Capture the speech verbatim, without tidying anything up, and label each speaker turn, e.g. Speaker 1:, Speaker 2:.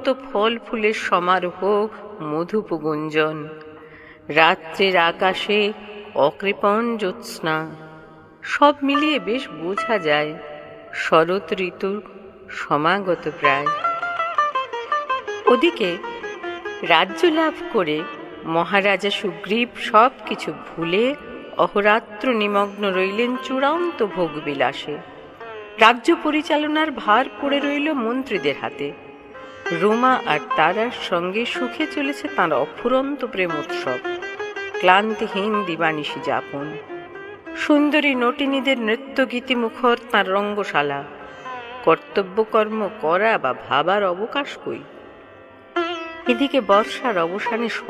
Speaker 1: ফুটন্ত ফল ফুলের সমারোহ, মধুপ গুঞ্জন। রাত্রের আকাশে অকৃপণ জ্যোৎস্না, সব মিলিয়ে বেশ বোঝা যায় শরৎ ঋতুর সমাগত প্রায়। ওদিকে রাজ্য লাভ করে মহারাজা সুগ্রীব সব কিছু ভুলে অহরাত্র নিমগ্ন রইলেন চূড়ান্ত ভোগবিলাসে। রাজ্য পরিচালনার ভার পড়ে রইল মন্ত্রীদের হাতে। রোমা আর তারার সঙ্গে সুখে চলেছে তাঁর অফুরন্ত প্রেমোৎসব, ক্লান্তিহীন দিবানিশি যাপন। সুন্দরী নটিনীদের নৃত্যগীতি মুখর তাঁর রঙ্গশালা, কর্তব্যকর্ম করা বা ভাবার অবকাশ কই। এদিকে বর্ষার অবসানে